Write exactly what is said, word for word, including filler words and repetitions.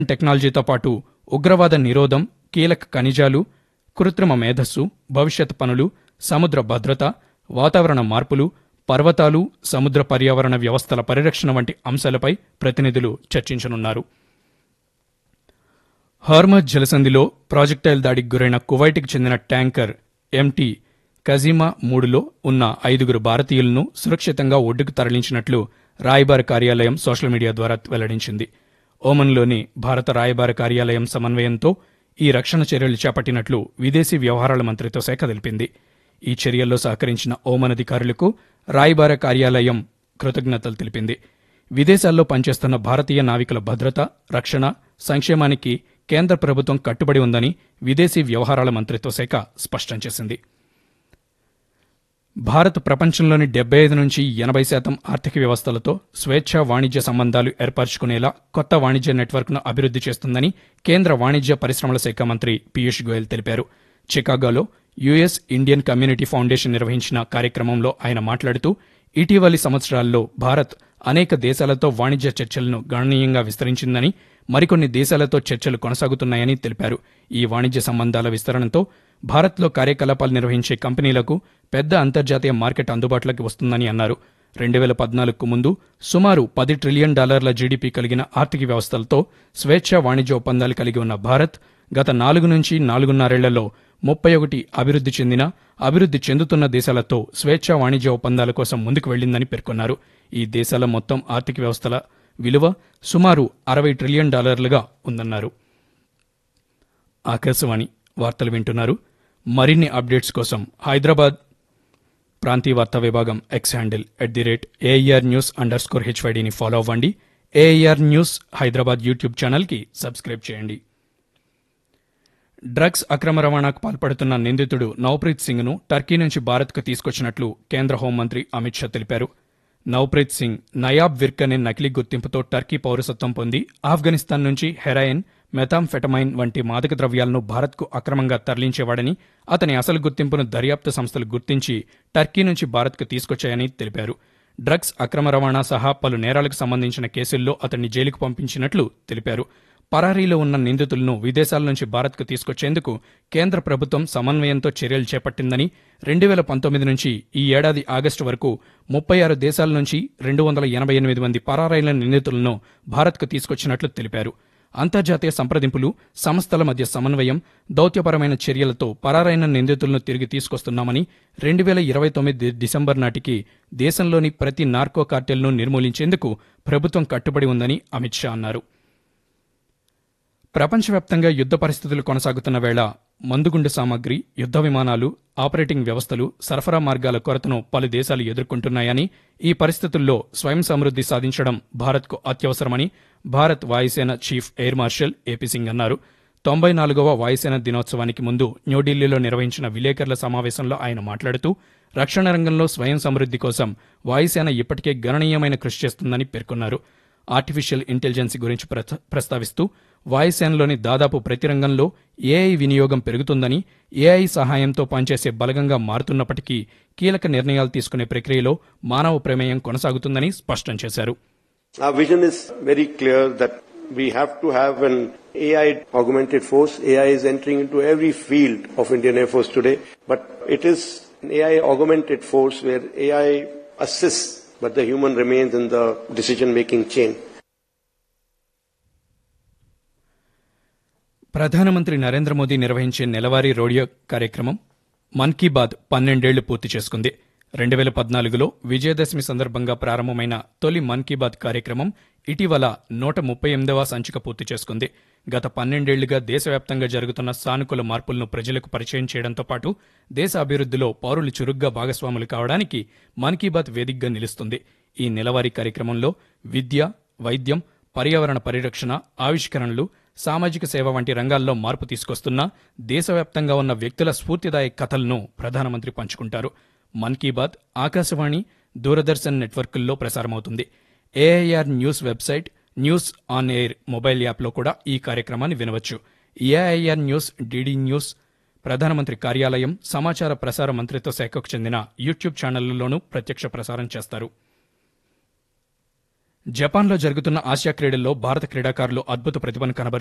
టెక్నాలజీతో పాటు ఉగ్రవాద నిరోధం, కీలక ఖనిజాలు, కృత్రిమ మేధస్సు, భవిష్యత్ పనులు, సముద్ర భద్రత, వాతావరణ మార్పులు, పర్వతాలు, సముద్ర పర్యావరణ వ్యవస్థల పరిరక్షణ వంటి అంశాలపై ప్రతినిధులు చర్చించనున్నారు. హార్మజ్ జలసంధిలో ప్రాజెక్టైల్ దాడికి గురైన కువైట్కి చెందిన ట్యాంకర్ ఎంటీ కజీమా మూడులో ఉన్న ఐదుగురు భారతీయులను సురక్షితంగా ఒడ్డుకు తరలించినట్లు రాయబార కార్యాలయం సోషల్ మీడియా ద్వారా వెల్లడించింది. ఓమన్లోని భారత రాయబార కార్యాలయం సమన్వయంతో ఈ రక్షణ చర్యలు చేపట్టినట్లు విదేశీ వ్యవహారాల మంత్రిత్వ శాఖ తెలిపింది. ఈ చర్యల్లో సహకరించిన ఓమన్ అధికారులకు రాయబార కార్యాలయం కృతజ్ఞతలు తెలిపింది. విదేశాల్లో పనిచేస్తున్న భారతీయ నావికుల భద్రత, రక్షణ, సంక్షేమానికి కేంద్ర ప్రభుత్వం కట్టుబడి ఉందని విదేశీ వ్యవహారాల మంత్రిత్వ శాఖ స్పష్టం చేసింది. భారత్ ప్రపంచంలోని డెబ్బై ఐదు నుంచి ఎనభై శాతం ఆర్థిక వ్యవస్థలతో స్వేచ్ఛా వాణిజ్య సంబంధాలు ఏర్పరచుకునేలా కొత్త వాణిజ్య నెట్వర్క్ను అభివృద్ధి చేస్తుందని కేంద్ర వాణిజ్య పరిశ్రమల శాఖ మంత్రి పీయూష్ గోయల్ తెలిపారు. చికాగోలో యుఎస్ ఇండియన్ కమ్యూనిటీ ఫౌండేషన్ నిర్వహించిన కార్యక్రమంలో ఆయన మాట్లాడుతూ ఇటీవలి సంవత్సరాల్లో భారత్ అనేక దేశాలతో వాణిజ్య చర్చలను గణనీయంగా విస్తరించిందని, మరికొన్ని దేశాలతో చర్చలు కొనసాగుతున్నాయని తెలిపారు. ఈ వాణిజ్య సంబంధాల విస్తరణతో భారత్లో కార్యకలాపాలు నిర్వహించే కంపెనీలకు పెద్ద అంతర్జాతీయ మార్కెట్ అందుబాటులోకి వస్తుందని అన్నారు. రెండు వేల పద్నాలుగుకు ముందు సుమారు పది ట్రిలియన్ డాలర్ల జీడీపీ కలిగిన ఆర్థిక వ్యవస్థలతో స్వేచ్ఛా వాణిజ్య ఒప్పందాలు కలిగి ఉన్న భారత్ గత నాలుగు నుంచి నాలుగున్నరేళ్లలో ముప్పై ఒకటి అభివృద్ధి చెందిన, అభివృద్ధి చెందుతున్న దేశాలతో స్వేచ్ఛా వాణిజ్య ఒప్పందాల కోసం ముందుకు వెళ్లిందని పేర్కొన్నారు. ఈ దేశాల మొత్తం ఆర్థిక వ్యవస్థల విలువ సుమారు అరవై ట్రిలియన్ డాలర్లుగా ఉందన్నారు. ఆకాశవాణి వార్తలు వింటున్నారు. మరిన్ని అప్డేట్స్ కోసం హైదరాబాద్ ప్రాంతీయ వార్తా విభాగం X handle at the rate AIR news under score హెచ్వైడీని follow అవ్వండి. ఏఐఆర్ న్యూస్ హైదరాబాద్ యూట్యూబ్ ఛానల్కి సబ్స్క్రైబ్ చేయండి. డ్రగ్స్ అక్రమ రవాణాకు పాల్పడుతున్న నిందితుడు నవ్ప్రీత్ సింగ్ను టర్కీ నుంచి భారత్కు తీసుకొచ్చినట్లు కేంద్ర హోంమంత్రి అమిత్ షా తెలిపారు. నవ్ప్రీత్ సింగ్ నయాబ్ విర్క్ అనే నకిలీ గుర్తింపుతో టర్కీ పౌరసత్వం పొంది ఆఫ్ఘనిస్తాన్ నుంచి హెరాయిన్, మెథాంఫెటమైన్ వంటి మాదక ద్రవ్యాలను భారత్కు అక్రమంగా తరలించేవాడని, అతని అసలు గుర్తింపును దర్యాప్తు సంస్థలు గుర్తించి టర్కీ నుంచి భారత్కు తీసుకొచ్చాయని తెలిపారు. డ్రగ్స్ అక్రమ రవాణా సహా పలు నేరాలకు సంబంధించిన కేసుల్లో అతన్ని జైలుకు పంపించినట్లు తెలిపారు. పరారీలో ఉన్న నిందితులను విదేశాల నుంచి భారత్కు తీసుకొచ్చేందుకు కేంద్ర ప్రభుత్వం సమన్వయంతో చర్యలు చేపట్టిందని, రెండు వేల పంతొమ్మిది నుంచి ఈ ఏడాది ఆగస్టు వరకు ముప్పై ఆరు దేశాల నుంచి రెండు వందల ఎనభై ఎనిమిది మంది పరారైన నిందితులను భారత్కు తీసుకొచ్చినట్లు తెలిపారు. అంతర్జాతీయ సంప్రదింపులు, సంస్థల మధ్య సమన్వయం, దౌత్యపరమైన చర్యలతో పరారైన నిందితులను తిరిగి తీసుకొస్తున్నామని, రెండు వేల ఇరవై తొమ్మిది డిసెంబర్ నాటికి దేశంలోని ప్రతి నార్కో కార్టెల్ను నిర్మూలించేందుకు ప్రభుత్వం కట్టుబడి ఉందని అమిత్ షా అన్నారు. ప్రపంచవ్యాప్తంగా యుద్ధ పరిస్థితులు కొనసాగుతున్న వేళ మందుగుండు సామగ్రి, యుద్ధ విమానాలు, ఆపరేటింగ్ వ్యవస్థలు, సరఫరా మార్గాల కొరతను పలు దేశాలు ఎదుర్కొంటున్నాయని, ఈ పరిస్థితుల్లో స్వయం సమృద్ధి సాధించడం భారత్కు అత్యవసరమని భారత్ వాయుసేన chief air marshal AP Singh అన్నారు. తొంభై నాలుగవ వాయుసేన దినోత్సవానికి ముందు న్యూఢిల్లీలో నిర్వహించిన విలేకరుల సమావేశంలో ఆయన మాట్లాడుతూ రక్షణ రంగంలో స్వయం సమృద్ధి కోసం వాయుసేన ఇప్పటికే గణనీయమైన కృషి చేస్తుందని పేర్కొన్నారు. ఆర్టిఫిషియల్ ఇంటెలిజెన్స్ గురించి ప్రస్తావిస్తూ వాయుసేనలోని దాదాపు ప్రతి రంగంలో ఏఐ వినియోగం పెరుగుతుందని, ఏఐ సహాయంతో పనిచేసే బలగంగా మారుతున్నప్పటికీ కీలక నిర్ణయాలు తీసుకునే ప్రక్రియలో మానవ ప్రమేయం కొనసాగుతుందని స్పష్టం చేశారు. Our vision is very clear that we have to have an A I augmented force. A I is entering into every field of Indian Air Force today, but it is an A I augmented force where A I assists, but the human remains in the decision-making chain. ప్రధానమంత్రి నరేంద్ర మోదీ నిర్వహించే నెలవారీ radio కార్యక్రమం మన్ కీ బాత్ పన్నెండేళ్లు పూర్తి చేసుకుంది. రెండు వేల పద్నాలుగులో విజయదశమి సందర్భంగా ప్రారంభమైన తొలి మన్ కీ బాత్ కార్యక్రమం ఇటీవల నూట ముప్పై ఎనిమిదవ సంచిక పూర్తి చేసుకుంది. గత పన్నెండేళ్లుగా దేశవ్యాప్తంగా జరుగుతున్న సానుకూల మార్పులను ప్రజలకు పరిచయం చేయడంతో పాటు దేశ అభివృద్ధిలో పౌరులు చురుగ్గా భాగస్వాములు కావడానికి మన్ కీ బాత్ వేదికగా నిలుస్తుంది. ఈ నెలవారీ కార్యక్రమంలో విద్య, వైద్యం, పర్యావరణ పరిరక్షణ, ఆవిష్కరణలు, సామాజిక సేవ వంటి రంగాల్లో మార్పు తీసుకొస్తున్న దేశవ్యాప్తంగా ఉన్న వ్యక్తుల స్ఫూర్తిదాయక కథలను ప్రధానమంత్రి పంచుకుంటారు. మన్ కీ బాత్ ఆకాశవాణి, దూరదర్శన్ నెట్వర్కుల్లో ప్రసారమవుతుంది. AIR news website, news on air mobile యాప్లో కూడా ఈ కార్యక్రమాన్ని వినవచ్చు. ఏఐఆర్ న్యూస్, డీడీ న్యూస్, ప్రధానమంత్రి కార్యాలయం, సమాచార ప్రసార మంత్రిత్వ శాఖకు చెందిన యూట్యూబ్ ఛానళ్లలోనూ ప్రత్యక్ష ప్రసారం చేస్తారు. జపాన్లో జరుగుతున్న ఆసియా క్రీడల్లో భారత క్రీడాకారులు అద్భుత ప్రతిభను కనబరిచారు.